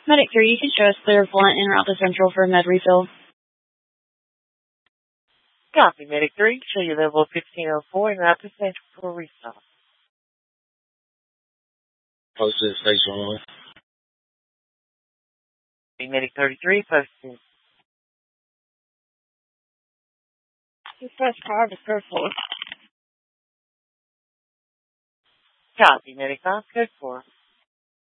Medic 3, you can show us clear of Blunt and route to Central for med refill. Copy, Medic 3. Show you level 1504 and route to Central for refill. Posted station 1. Medic 33, posted. Dispatch car to code 4. Copy, Medic 5, code 4.